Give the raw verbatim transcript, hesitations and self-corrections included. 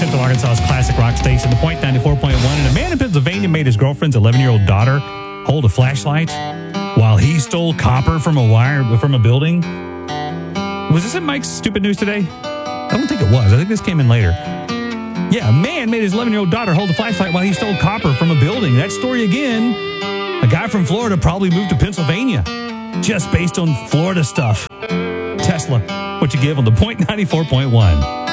Central Arkansas's classic rock station, the Point ninety-four point one. And a man in Pennsylvania made his girlfriend's eleven-year-old daughter hold a flashlight while he stole copper from a wire from a building. Was this in Mike's Stupid News today? I don't think it was. I think this came in later. Yeah, a man made his eleven-year-old daughter hold a flashlight while he stole copper from a building. That story again. A guy from Florida probably moved to Pennsylvania just based on Florida stuff. Tesla, what you give on the Point ninety-four point one.